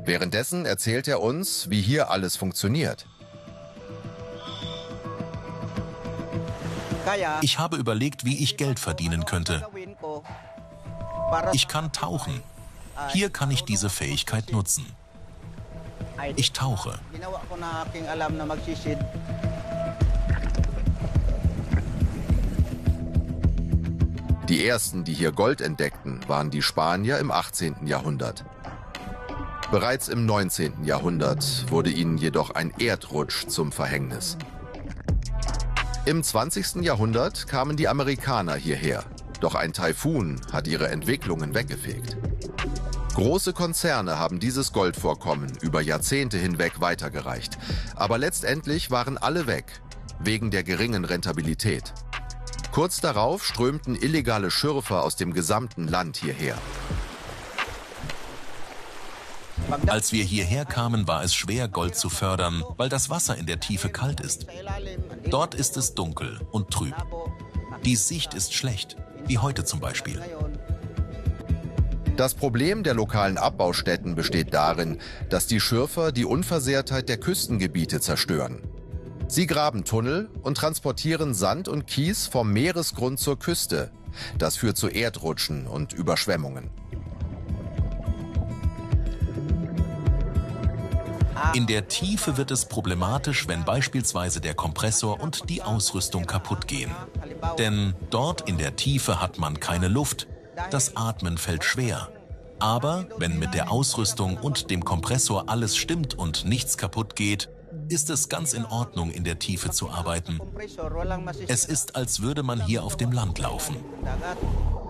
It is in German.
Währenddessen erzählt er uns, wie hier alles funktioniert. Ich habe überlegt, wie ich Geld verdienen könnte. Ich kann tauchen. Hier kann ich diese Fähigkeit nutzen. Ich tauche. Die ersten, die hier Gold entdeckten, waren die Spanier im 18. Jahrhundert. Bereits im 19. Jahrhundert wurde ihnen jedoch ein Erdrutsch zum Verhängnis. Im 20. Jahrhundert kamen die Amerikaner hierher, doch ein Taifun hat ihre Entwicklungen weggefegt. Große Konzerne haben dieses Goldvorkommen über Jahrzehnte hinweg weitergereicht, aber letztendlich waren alle weg, wegen der geringen Rentabilität. Kurz darauf strömten illegale Schürfer aus dem gesamten Land hierher. Als wir hierher kamen, war es schwer, Gold zu fördern, weil das Wasser in der Tiefe kalt ist. Dort ist es dunkel und trüb. Die Sicht ist schlecht, wie heute zum Beispiel. Das Problem der lokalen Abbaustätten besteht darin, dass die Schürfer die Unversehrtheit der Küstengebiete zerstören. Sie graben Tunnel und transportieren Sand und Kies vom Meeresgrund zur Küste. Das führt zu Erdrutschen und Überschwemmungen. In der Tiefe wird es problematisch, wenn beispielsweise der Kompressor und die Ausrüstung kaputt gehen. Denn dort in der Tiefe hat man keine Luft. Das Atmen fällt schwer. Aber wenn mit der Ausrüstung und dem Kompressor alles stimmt und nichts kaputt geht, ist es ganz in Ordnung, in der Tiefe zu arbeiten. Es ist, als würde man hier auf dem Land laufen.